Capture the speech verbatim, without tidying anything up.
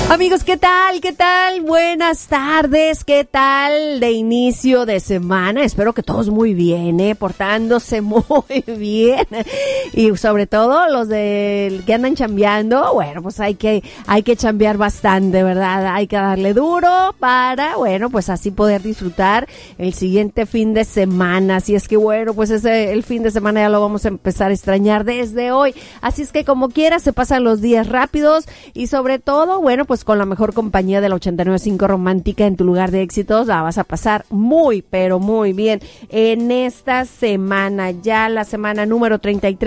Amigos, ¿qué tal? ¿Qué tal? Buenas tardes, ¿qué tal de inicio de semana? Espero que todos muy bien, ¿eh? Portándose muy bien. Y sobre todo los de que andan chambeando, bueno, pues hay que, hay que chambear bastante, ¿verdad? Hay que darle duro para, bueno, pues así poder disfrutar el siguiente fin de semana. Así es que, bueno, pues ese, el fin de semana ya lo vamos a empezar a extrañar desde hoy. Así es que como quiera, se pasan los días rápidos y sobre todo, bueno, pues con la mejor compañía de la ochenta y nueve punto cinco Romántica en tu lugar de éxitos, la vas a pasar muy, pero muy bien en esta semana, ya la semana número treinta y tres